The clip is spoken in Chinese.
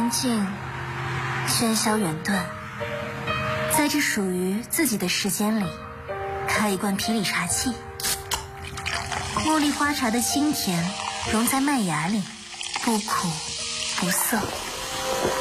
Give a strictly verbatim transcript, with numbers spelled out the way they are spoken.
安静，喧嚣远遁，在这属于自己的时间里，开一罐霹雳茶器。茉莉花茶的清甜融在麦芽里，不苦不涩。